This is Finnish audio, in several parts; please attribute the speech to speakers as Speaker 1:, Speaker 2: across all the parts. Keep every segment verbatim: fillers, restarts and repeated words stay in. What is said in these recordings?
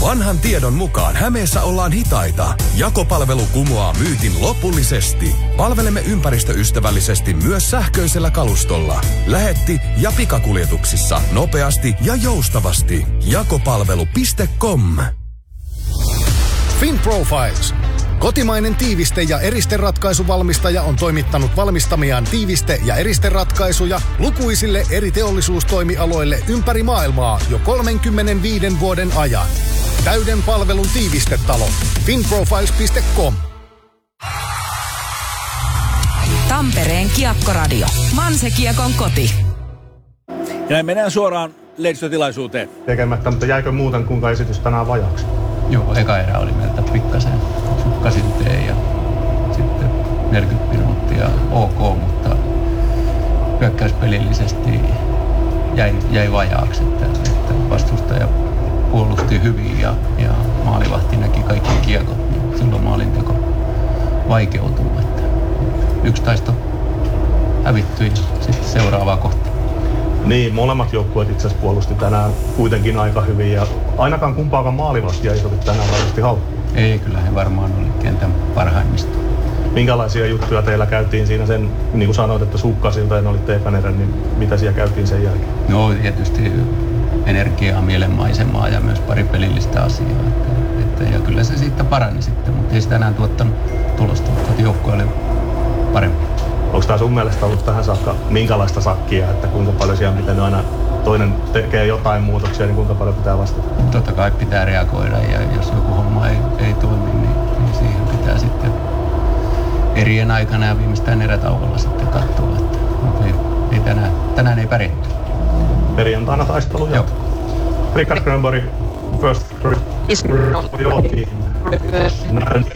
Speaker 1: Vanhan tiedon mukaan Hämeessä ollaan hitaita. Jakopalvelu kumoaa myytin lopullisesti. Palvelemme ympäristöystävällisesti myös sähköisellä kalustolla. Lähetti- ja pikakuljetuksissa nopeasti ja joustavasti. Jakopalvelu piste com.
Speaker 2: FinProfiles. Kotimainen tiiviste- ja eristeratkaisuvalmistaja on toimittanut valmistamiaan tiiviste- ja eristeratkaisuja lukuisille eri teollisuustoimialoille ympäri maailmaa jo kolmekymmentäviisi vuoden ajan. Täyden palvelun tiivistetalo. finprofiles piste com.
Speaker 3: Tampereen Kiekkoradio. Manse-Kiekon koti.
Speaker 4: Ja näin mennään suoraan lehdistötilaisuuteen.
Speaker 5: Tekemättä, mutta jäikö muuten kuinka esitys tänään vajaaksi?
Speaker 6: Joo, eka erä oli meiltä pikkasen sukkasinteen ja sitten neljäkymmentä minuuttia ok, mutta hyökkäyspelillisesti jäi, jäi vajaaksi, että, että vastustaja puolusti hyvin ja, ja maalivahti näki kaikki kiekot, niin silloin maalinteko vaikeutuu. Että yksi taisto hävittyi ja sitten seuraavaa kohtaa.
Speaker 5: Niin, molemmat joukkueet itse asiassa puolusti tänään kuitenkin aika hyvin ja ainakaan kumpaakaan maalivahtia ei sovi tänään varmasti haltuun.
Speaker 6: Ei, kyllä he varmaan oli kentän parhaimmista.
Speaker 5: Minkälaisia juttuja teillä käytiin siinä sen, niin kuin sanoit, että sukkasilta ja olitte ekan erän, niin mitä siellä käytiin sen jälkeen?
Speaker 6: No tietysti energiaa, mielenmaisemaa ja myös pari pelillistä asiaa. Että, että, ja kyllä se siitä parani sitten, mutta ei sitä enää tuottanut tulosta, mutta joukkue oli parempi.
Speaker 5: Onko tämä sun mielestä ollut tähän saakka minkälaista sakkia, että kuinka paljon siellä miten aina toinen tekee jotain muutoksia, niin kuinka paljon pitää vastata?
Speaker 6: Totta kai pitää reagoida ja jos joku homma ei, ei toimi, niin, niin siihen pitää sitten erien aikana ja viimeistään erätauolla sitten katsoa, että ei, ei tänään, tänään ei pärjätty.
Speaker 5: Perjantaina taistelu jatkuu. Rickard Grönborg, first for your team. Näin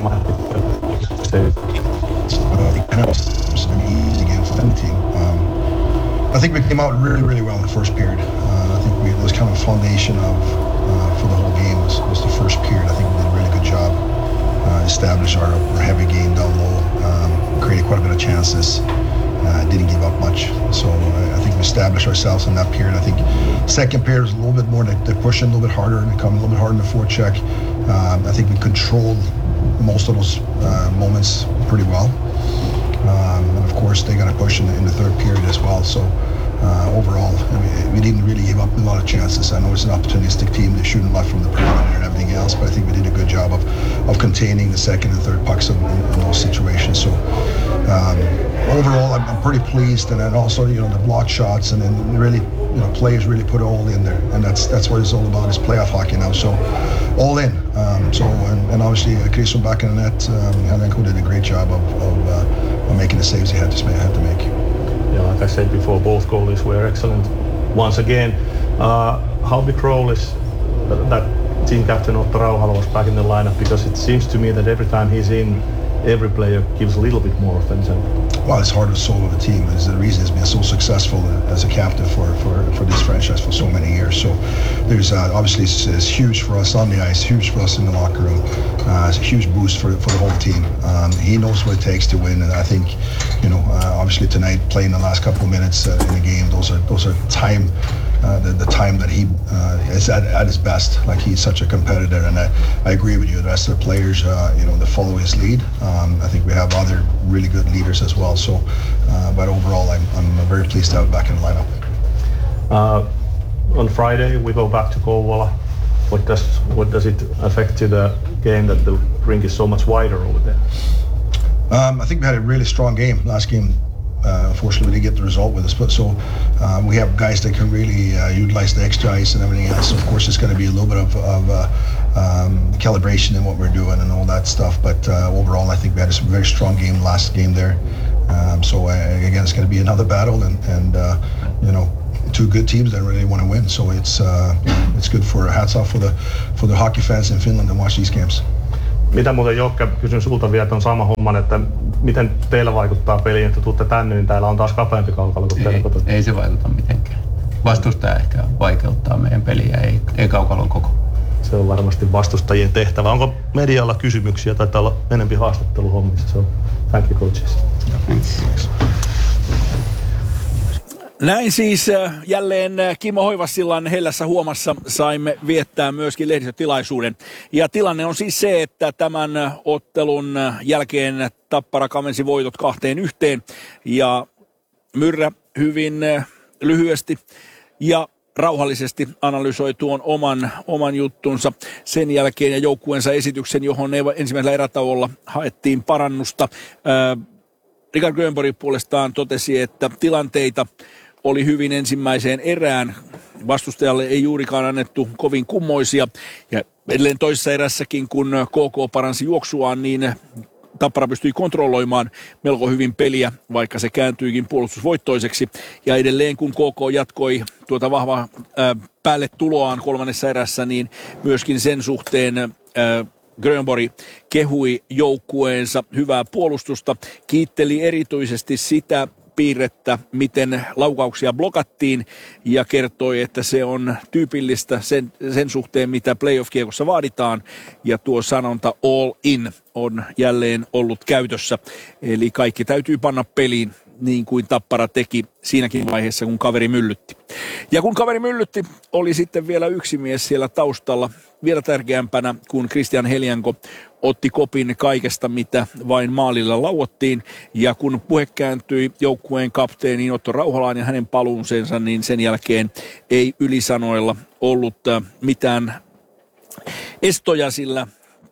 Speaker 7: Um, I think we came out really, really well in the first period. Uh, I think we, it was kind of a foundation of uh, for the whole game was, was the first period. I think we did a really good job. Uh, established our, our heavy game down low. Um, created quite a bit of chances. Uh, didn't give up much. So uh, I think we established ourselves in that period. I think second period was a little bit more. They, they pushed in a little bit harder and come a little bit harder in the forecheck. Um, I think we controlled most of those uh, moments pretty well. Um, and of course, they got a push in the, in the third period as well. So uh, overall, I mean, we didn't really give up a lot of chances. I know it's an opportunistic team; they shoot a lot from the perimeter and everything else. But I think we did a good job of, of containing the second and third pucks in, in those situations. So um, overall, I'm, I'm pretty pleased. And then also, you know, the block shots and then really, you know, players really put it all in there, and that's that's what it's all about. Is playoff hockey now. So all in. Um, so and, and obviously, uh, Chris from back in the net, um, Helenko did a great job of. of uh, making the saves he had to, had to make.
Speaker 5: Yeah, like I said before, both goalies were excellent. Once again, uh, how big role is that team captain Otto Rauhala was back in the lineup? Because it seems to me that every time he's in, every player gives a little bit more of themselves.
Speaker 7: Well, it's hard to soul of a team. It's the reason he's been so successful as a captain for, for, for this franchise for so many years. So there's uh, obviously it's, it's huge for us on the ice, huge for us in the locker room. Uh, it's a huge boost for, for the whole team. Um, he knows what it takes to win, and I think, you know, uh, obviously tonight playing the last couple of minutes uh, in the game, those are those are time. Uh, the, the time that he uh, is at, at his best, like he's such a competitor, and I, I agree with you. The rest of the players, uh, you know, that follow his lead. Um, I think we have other really good leaders as well. So, uh, but overall, I'm, I'm very pleased to have back in the lineup.
Speaker 5: Uh, on Friday, we go back to Kouvola. What does what does it affect to the game that the rink is so much wider over there?
Speaker 7: Um, I think we had a really strong game last game. Uh, unfortunately, we didn't get the result with us, but so uh, we have guys that can really uh, utilize the extra ice and everything else. So of course, it's going to be a little bit of, of uh, um, calibration in what we're doing and all that stuff. But uh, overall, I think we had a very strong game last game there. Um, so uh, again, it's going to be another battle, and, and uh, you know, two good teams that really want to win. So it's uh, it's good for hats off for the for the hockey fans in Finland to watch these games.
Speaker 5: Mitä muuten, Jokke, kysyn sulta vielä ton sama homman, että miten teillä vaikuttaa peliin, että tuutte tänne, niin täällä on taas kapeampi kaukalo kuin teillä kotona?
Speaker 6: Ei se vaikuta mitenkään. Vastustaja ehkä vaikeuttaa meidän peliä, ei, ei kaukalon koko.
Speaker 5: Se on varmasti vastustajien tehtävä. Onko medialla kysymyksiä? Taitaa olla enempi haastatteluhommissa. So, thank you, coaches.
Speaker 6: Yeah, thanks.
Speaker 4: Näin siis jälleen Kimmo Hoivassillan hellässä huomassa saimme viettää myöskin lehdistötilaisuuden. Ja tilanne on siis se, että tämän ottelun jälkeen Tappara kavensi voitot kahteen yhteen. Ja Myrrä hyvin lyhyesti ja rauhallisesti analysoi tuon oman, oman juttunsa sen jälkeen ja joukkueensa esityksen, johon ensimmäisellä erätauolla haettiin parannusta. Rickard Grönborg puolestaan totesi, että tilanteita oli hyvin ensimmäiseen erään. Vastustajalle ei juurikaan annettu kovin kummoisia. Ja edelleen toisessa erässäkin, kun K K paransi juoksuaan, niin Tappara pystyi kontrolloimaan melko hyvin peliä, vaikka se kääntyikin puolustusvoittoiseksi. Ja edelleen kun K K jatkoi tuota vahvaa ää, päälle tuloaan kolmannessa erässä, niin myöskin sen suhteen ää, Grönborg kehui joukkueensa hyvää puolustusta, kiitteli erityisesti sitä piirrettä, miten laukauksia blokattiin ja kertoi, että se on tyypillistä sen, sen suhteen, mitä playoff-kiekossa vaaditaan. Ja tuo sanonta all in on jälleen ollut käytössä. Eli kaikki täytyy panna peliin niin kuin Tappara teki siinäkin vaiheessa, kun kaveri myllytti. Ja kun kaveri myllytti, oli sitten vielä yksi mies siellä taustalla. Vielä tärkeämpänä, kun Christian Helianko otti kopin kaikesta, mitä vain maalilla lauottiin. Ja kun puhe kääntyi joukkueen kapteeniin Otto Rauhalaan ja hänen paluunsensa, niin sen jälkeen ei ylisanoilla ollut mitään estoja, sillä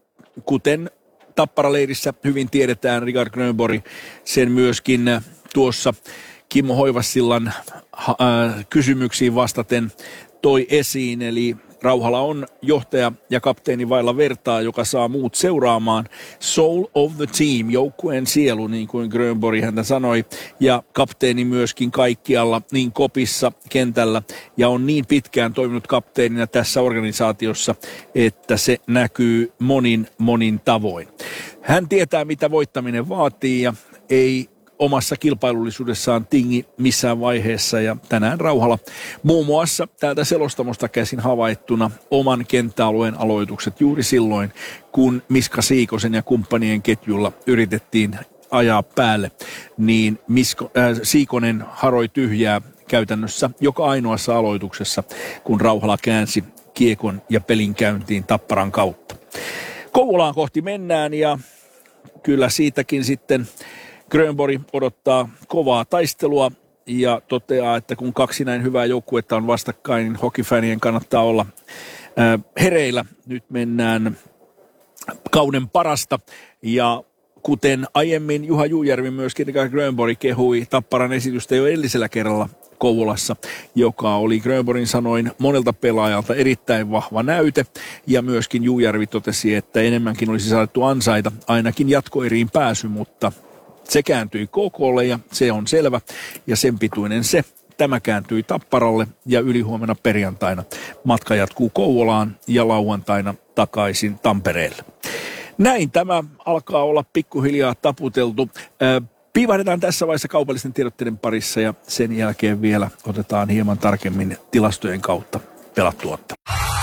Speaker 4: kuten Tappara-leirissä hyvin tiedetään, Rickard Grönborg sen myöskin tuossa Kimmo Hoivassillan äh, kysymyksiin vastaten toi esiin. Eli Rauhala on johtaja ja kapteeni vailla vertaa, joka saa muut seuraamaan. Soul of the team, joukkueen sielu, niin kuin Grönborg häntä sanoi. Ja kapteeni myöskin kaikkialla, niin kopissa, kentällä. Ja on niin pitkään toiminut kapteenina tässä organisaatiossa, että se näkyy monin, monin tavoin. Hän tietää, mitä voittaminen vaatii ja ei omassa kilpailullisuudessaan tingi missään vaiheessa, ja tänään Rauhala muun muassa täältä selostamosta käsin havaittuna oman kenttäalueen aloitukset juuri silloin, kun Miska Siikosen ja kumppanien ketjulla yritettiin ajaa päälle, niin Misko, äh, Siikonen haroi tyhjää käytännössä joka ainoassa aloituksessa, kun Rauhala käänsi kiekon ja pelin käyntiin Tapparan kautta. Kouvolaan kohti mennään, ja kyllä siitäkin sitten Grönborg odottaa kovaa taistelua ja toteaa, että kun kaksi näin hyvää joukkuetta on vastakkain, niin hokifänien kannattaa olla äh, hereillä. Nyt mennään kauden parasta, ja kuten aiemmin Juha Juujärvi myöskin Rickard Grönborg kehui Tapparan esitystä jo edellisellä kerralla Kouvolassa, joka oli Grönborgin sanoin monelta pelaajalta erittäin vahva näyte, ja myöskin Juujärvi totesi, että enemmänkin olisi saatu ansaita ainakin jatkoeriin pääsy, mutta se kääntyi K K:lle ja se on selvä, ja sen pituinen se. Tämä kääntyi Tapparalle, ja ylihuomenna perjantaina matka jatkuu Kouvolaan ja lauantaina takaisin Tampereelle. Näin tämä alkaa olla pikkuhiljaa taputeltu. Piivahdetaan tässä vaiheessa kaupallisten tiedotteiden parissa, ja sen jälkeen vielä otetaan hieman tarkemmin tilastojen kautta pelattu ottelu.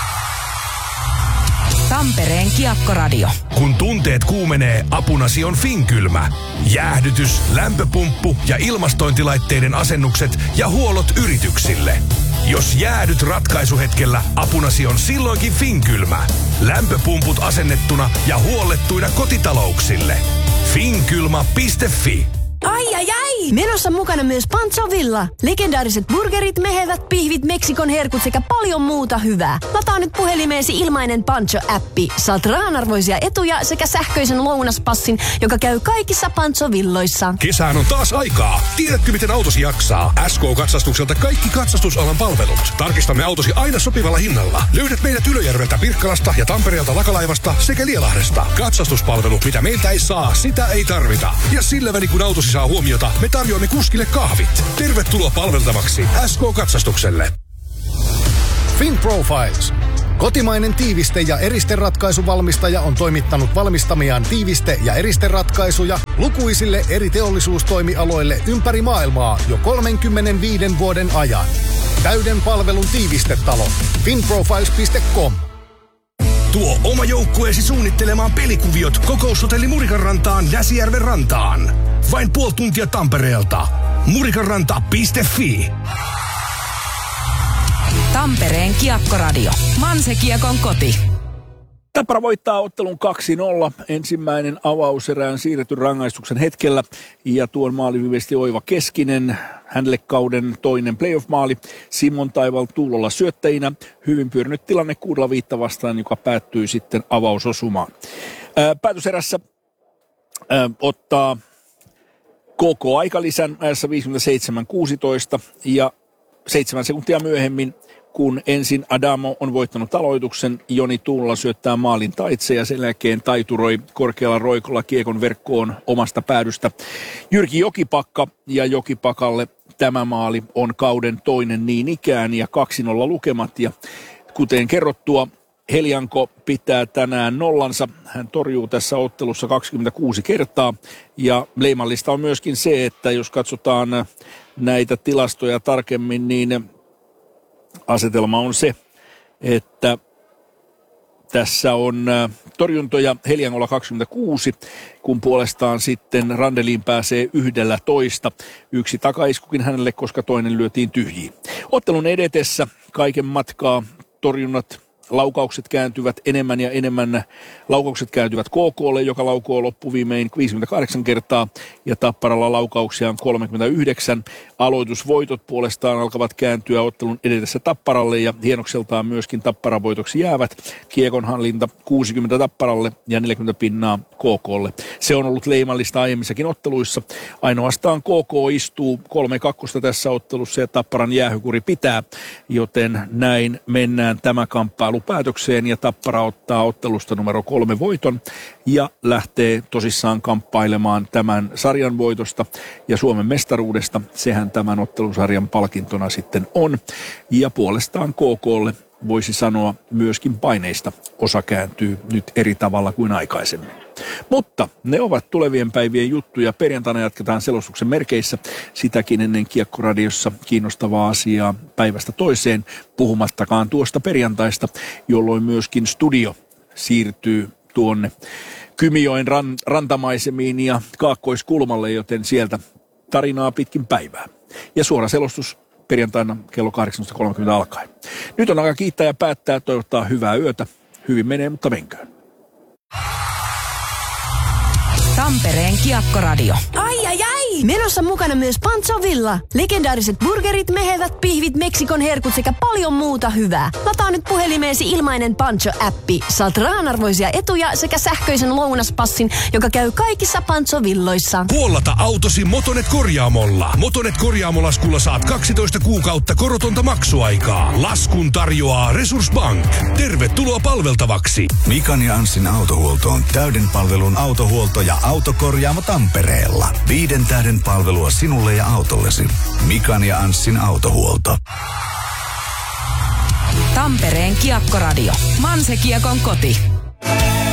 Speaker 3: Tampereen Kiekkoradio.
Speaker 1: Kun tunteet kuumenee, apunasi on Finkylmä. Jäähdytys, lämpöpumppu ja ilmastointilaitteiden asennukset ja huollot yrityksille. Jos jäädyt ratkaisuhetkellä, apunasi on silloinkin Finkylmä. Lämpöpumput asennettuna ja huollettuina kotitalouksille. finkylmä piste fi.
Speaker 8: Ai ai ai! Menossa mukana myös Pancho Villa. Legendaariset burgerit, mehevät pihvit, Meksikon herkut sekä paljon muuta hyvää. Lataa nyt puhelimeesi ilmainen Pancho-appi. Saat rahanarvoisia etuja sekä sähköisen lounaspassin, joka käy kaikissa Pancho Villoissa.
Speaker 1: Kesään on taas aikaa. Tiedätkö, miten autosi jaksaa? S K-katsastukselta kaikki katsastusalan palvelut. Tarkistamme autosi aina sopivalla hinnalla. Löydät meidät Ylöjärveltä, Pirkkalasta ja Tampereelta Lakalaivasta sekä Lielahdesta. Katsastuspalvelu, mitä meiltä ei saa, sitä ei tarvita. Ja sillä välin, kun autosi saa huomiota, me tarjoamme kuskille kahvit. Tervetuloa palveltavaksi S K-katsastukselle.
Speaker 2: FinProfiles. Kotimainen tiiviste- ja eristeratkaisuvalmistaja on toimittanut valmistamiaan tiiviste- ja eristeratkaisuja lukuisille eri teollisuustoimialoille ympäri maailmaa jo kolmekymmentäviisi vuoden ajan. Täyden palvelun tiivistetalo. finprofiles piste com.
Speaker 1: Tuo oma joukkueesi suunnittelemaan pelikuviot Kokoushotelli Murikanrantaan Näsijärven rantaan. Vain puoli tuntia Tampereelta. Murikanranta piste fi.
Speaker 3: Tampereen Kiekkoradio. Manse-Kiekon koti.
Speaker 4: Tappara voittaa ottelun kaksi nolla. Ensimmäinen avauserään siirretyn rangaistuksen hetkellä. Ja tuon maali viimeisesti Oiva Keskinen. Hänelle kauden toinen playoff-maali. Simon Taival Tuulolla syöttäjinä. Hyvin pyörinyt tilanne kuudella viittä vastaan, joka päättyy sitten avausosumaan. Ää, päätöserässä ää, ottaa K K aikalisän ajassa viisikymmentäseitsemän kuusitoista ja seitsemän sekuntia myöhemmin, kun ensin Adamo on voittanut aloituksen, Joni Tuulola syöttää maalin taitse ja sen jälkeen taituroi korkealla roikolla kiekon verkkoon omasta päädystä Jyrki Jokipakka, ja Jokipakalle tämä maali on kauden toinen niin ikään ja kaksi nolla lukemat. Ja kuten kerrottua, Helianko pitää tänään nollansa. Hän torjuu tässä ottelussa kaksikymmentäkuusi kertaa ja leimallista on myöskin se, että jos katsotaan näitä tilastoja tarkemmin, niin asetelma on se, että tässä on torjuntoja Heliangolla kaksikymmentäkuusi, kun puolestaan sitten Randeliin pääsee yhdellä toista. Yksi takaiskukin hänelle, koska toinen lyötiin tyhjiin. Ottelun edetessä kaiken matkaa torjunnat, laukaukset kääntyvät enemmän ja enemmän. Laukaukset kääntyvät K K:lle, joka laukoo loppuviimein viisikymmentäkahdeksan kertaa, ja Tapparalla laukauksia on kolmekymmentäyhdeksän. Aloitusvoitot puolestaan alkavat kääntyä ottelun edetessä Tapparalle, ja hienokseltaan myöskin Tapparan voitoksi jäävät. Kiekonhallinta kuusikymmentä Tapparalle ja neljäkymmentä pinnaa K K:lle. Se on ollut leimallista aiemmissakin otteluissa. Ainoastaan K K istuu kolme kaksi tässä ottelussa ja Tapparan jäähykuri pitää, joten näin mennään tämä kamppailu päätökseen ja Tappara ottaa ottelusta numero kolme voiton ja lähtee tosissaan kamppailemaan tämän sarjan voitosta ja Suomen mestaruudesta. Sehän tämän ottelusarjan palkintona sitten on. Ja puolestaan K K:lle voisi sanoa myöskin paineista osa kääntyy nyt eri tavalla kuin aikaisemmin. Mutta ne ovat tulevien päivien juttuja. Perjantaina jatketaan selostuksen merkeissä. Sitäkin ennen Kiekkoradiossa kiinnostavaa asiaa päivästä toiseen, puhumattakaan tuosta perjantaista, jolloin myöskin studio siirtyy tuonne Kymijoen ran, rantamaisemiin ja Kaakkoiskulmalle, joten sieltä tarinaa pitkin päivää. Ja suora selostus perjantaina kello kahdeksantoista kolmekymmentä alkaen. Nyt on aika kiittää ja päättää, toivottaa hyvää yötä. Hyvin menee, mutta menköön.
Speaker 3: Tampereen Kiekkoradio.
Speaker 8: Ai ai ai! Menossa mukana myös Pancho Villa. Legendaariset burgerit, mehevät pihvit, Meksikon herkut sekä paljon muuta hyvää. Lataa nyt puhelimeesi ilmainen Pancho-appi. Saat rahanarvoisia etuja sekä sähköisen lounaspassin, joka käy kaikissa Pancho Villoissa.
Speaker 1: Puollata autosi Motonet korjaamolla. Motonet korjaamolaskulla saat kaksitoista kuukautta korotonta maksuaikaa. Laskun tarjoaa Resource Bank. Tervetuloa palveltavaksi.
Speaker 9: Mikan ja Anssin autohuolto on täyden palvelun autohuolto ja autokorjaamo Tampereella. Viiden tähden palvelua sinulle ja autollesi. Mikan ja Anssin autohuolto.
Speaker 3: Tampereen Kiekkoradio. Manse-Kiekon koti.